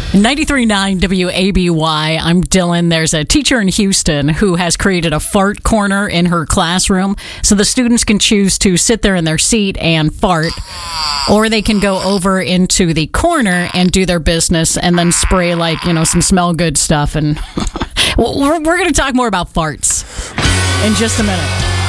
93.9 WABY. I'm Dylan. There's a teacher in Houston who has created a fart corner in her classroom, so the students can choose to sit there in their seat and fart, or they can go over into the corner and do their business and then spray, some smell good stuff. And we're going to talk more about farts in just a minute.